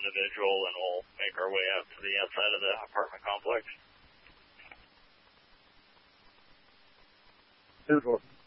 individual, and we'll make our way out to the outside of the apartment complex. 10-4.